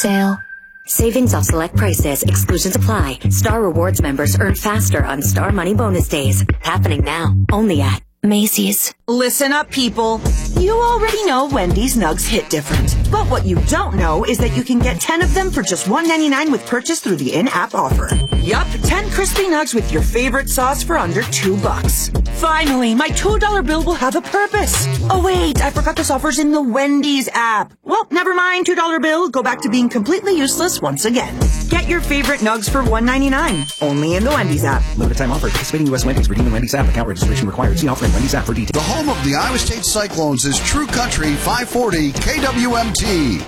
sale. Savings off select prices. Exclusions apply. Star Rewards members earn faster on Star Money Bonus Days. Happening now. Only at Macy's. Listen up, people. You already know Wendy's Nugs hit different. But what you don't know is that you can get 10 of them for just $1.99 with purchase through the in-app offer. Yup, 10 crispy nugs with your favorite sauce for under $2. Finally, my $2 bill will have a purpose. Oh wait, I forgot this offer's in the Wendy's app. Well, never mind, $2 bill. Go back to being completely useless once again. Get your favorite nugs for $1.99. Only in the Wendy's app. Limited time offer. Participating U.S. Wendy's. Redeem the Wendy's app. Account registration required. See offer in Wendy's app for details. The home of the Iowa State Cyclones is True Country 540 KWMT.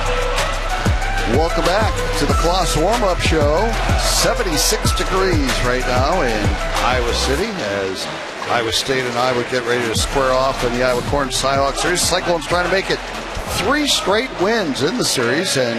Welcome back to the Claus warm-up show. 76 degrees right now in Iowa City as Iowa State and Iowa get ready to square off in the Iowa Corn Cyhawk Series. Cyclones trying to make it 3 straight wins in the series and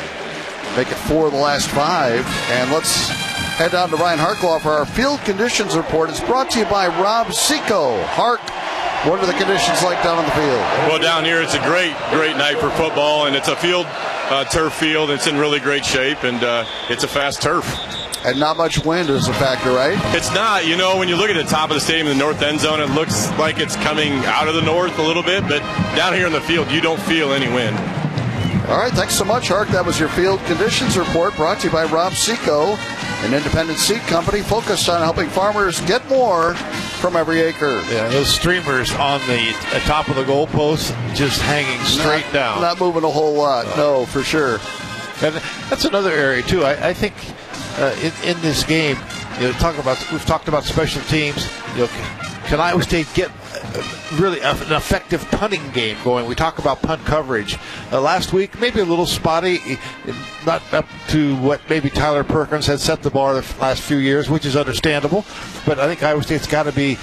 make it 4 of the last 5. And let's head down to Ryan Harklaw for our field conditions report. It's brought to you by Rob Seco. Hark, what are the conditions like down on the field? Well, down here it's a great night for football, and it's a turf field. It's in really great shape, and it's a fast turf. And not much wind is a factor, right? It's not. You know, when you look at the top of the stadium in the north end zone, it looks like it's coming out of the north a little bit, but down here in the field, you don't feel any wind. All right, thanks so much, Hark. That was your field conditions report brought to you by Rob Seco, an independent seed company focused on helping farmers get more from every acre. Yeah, those streamers on the top of the goalpost just hanging straight down. Not moving a whole lot, no, for sure. And that's another area, too. I think in this game, we've talked about special teams. Can Iowa State get really an effective punting game going? We talk about punt coverage. Last week, maybe a little spotty, not up to what maybe Tyler Perkins had set the bar the last few years, which is understandable. But I think Iowa State's got to be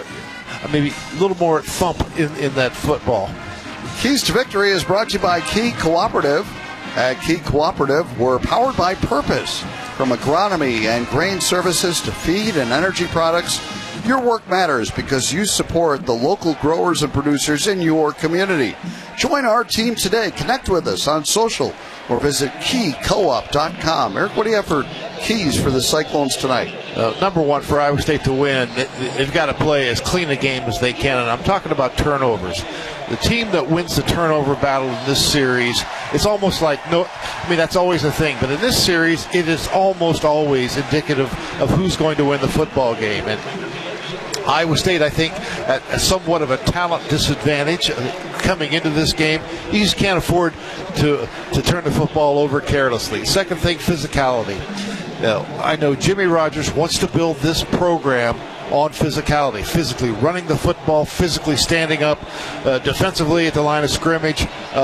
maybe a little more thump in that football. Keys to Victory is brought to you by Key Cooperative. At Key Cooperative, we're powered by purpose. From agronomy and grain services to feed and energy products, your work matters because you support the local growers and producers in your community. Join our team today. Connect with us on social or visit keycoop.com. Eric, what do you have for keys for the Cyclones tonight? Number one, for Iowa State to win, they've got to play as clean a game as they can, and I'm talking about turnovers. The team that wins the turnover battle in this series, it's almost like that's always a thing, but in this series, it is almost always indicative of who's going to win the football game. And Iowa State, I think, at somewhat of a talent disadvantage coming into this game. You just can't afford to turn the football over carelessly. Second thing, physicality. Now, I know Jimmy Rogers wants to build this program on physicality, physically running the football, physically standing up defensively at the line of scrimmage.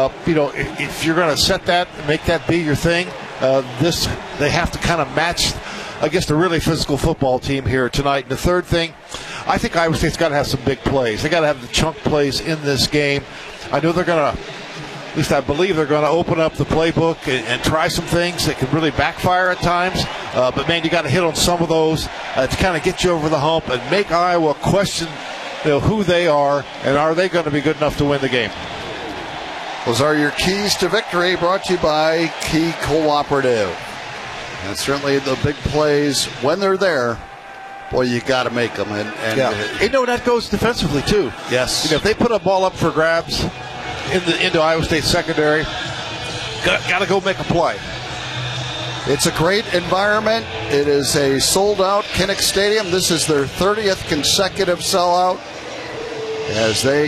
If you're going to set that and make that be your thing, they have to kind of match against a really physical football team here tonight. And the third thing, I think Iowa State's got to have some big plays. They got to have the chunk plays in this game. I know they're going to, at least I believe they're going to open up the playbook and try some things that can really backfire at times. But man, you got to hit on some of those to kind of get you over the hump and make Iowa question who they are and are they going to be good enough to win the game. Those are your keys to victory, brought to you by Key Cooperative. And certainly the big plays, when they're there, boy, you got to make them. And that goes defensively too. Yes. If they put a ball up for grabs into Iowa State secondary, got to go make a play. It's a great environment. It is a sold-out Kinnick Stadium. This is their 30th consecutive sellout as they